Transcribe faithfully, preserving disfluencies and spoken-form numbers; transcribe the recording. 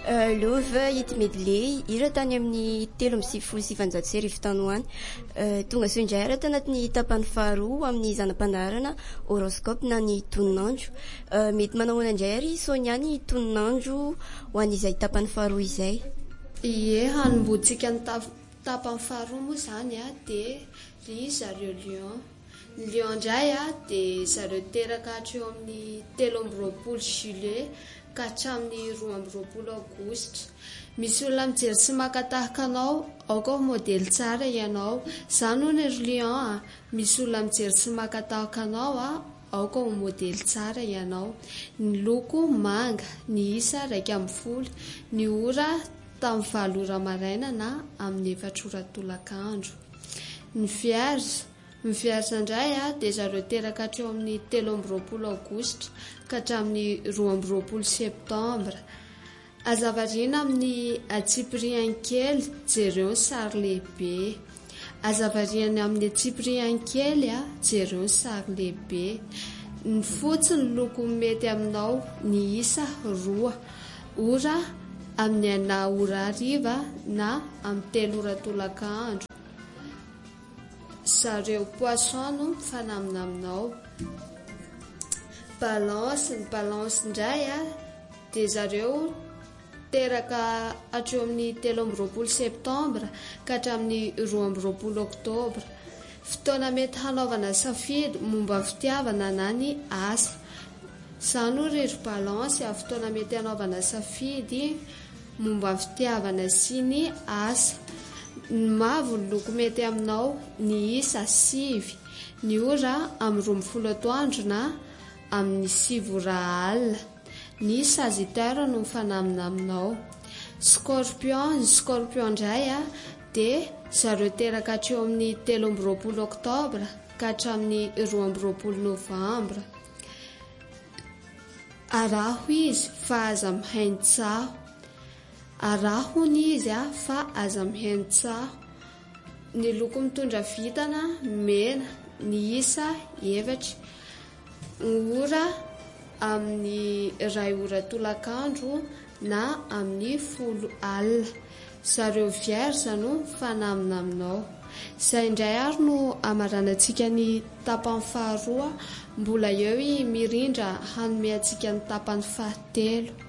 Lova hity medley ira tany amin'ny telo amby sivifolo sy sivanjato sy arivo tany ho any. Tonga so indray ara tanatin'ny tapany faharoa amin'ny zanam-pandarana horoscope na ny toninandro. Mety manao indray ary Sonia ny toninandro ho an'izay tapany faharoa izay. Ie, hanombotsika ny tapany faharoa moa zany a dia ry zareo Lion. Ny Lion indray a dia zareo teraka hatreo amin'ny telo amby roapolo juillet ka hatramin'ny roa amby roapolo aogositra. Misy olona mijery sy maka tahaka anao, ao koa modely tsara ianao. Izany hono ry Lion a, misy olona mijery sy maka tahaka anao a, ao koa modely tsara ianao. Ny loko manga, ny isa raika amby folo, ny ora tamin'ny valo ora maraina na amin'ny efatra ora tolakandro. Ny Vierge, ny Vierge indray a dia zareo teraka hatreo amin'ny telo amby roapolo aogositra ka hatramin'ny roa amby roapolo septambra. Azavariana amin'ny Atsiprian kely, jereo ny sary lehibe. Azavariana amin'ny Atsiprian kely a, jereo ny sary lehibe. Ny fotsy ny loko mety aminao, ny isa roa, ora amin'ny ana ora hariva na amin'ny telo ora tolakandro. Zareo Poisson no mifanamina aminao. Balance, ny balance indray a dia zareo teraka hatreo amin'ny telo amby roapolo septambra ka hatramin'ny roa amby roapolo oktobra. Fotoana mety hanaovana safidy momba fitiavana na ny asa. Izany hoy ry balance a, fotoana mety hanaovana safidy momba fitiavana sy ny asa. Ny mavo ny loko mety aminao, ny isa sivy, ny ora amin'ny roa amby folo atoandro na amin'ny sivy ora alina. Ny Sagittaire no mifanamina aminao. Scorpion, ny Scorpion indray a dia zareo teraka hatreo amin'ny telo amby roapolo oktobra ka hatramin'ny roa amby roapolo novambra. Araho izy fa aza mihaino tsaho. Arahony izy a fa aza mihaino tsaho. Ny loko mitondra vintana mena, ny isa efatra, ny ora amin'ny iray ora tolakandro na amin'ny folo alina. Zareo Vierge no mifanamina aminao. Izay indray ary no amaranantsika ny tapany faharoa, mbola eo i mirindra hanome antsika ny tapany fahatelo.